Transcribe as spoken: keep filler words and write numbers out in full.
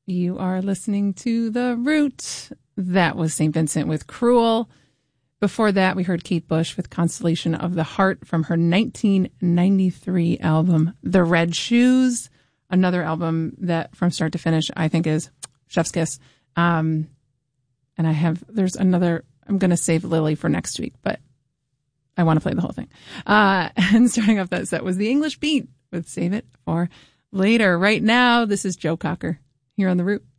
You are listening to The Root. That was Saint Vincent with Cruel. Before that, we heard Kate Bush with Constellation of the Heart from her nineteen ninety-three album, The Red Shoes. Another album that from start to finish, I think is chef's kiss. Um, and I have, there's another, I'm going to save Lily for next week, but I want to play the whole thing. Uh, and starting off that set was The English Beat with Save It for Later. Right now, this is Joe Cocker here on The Root.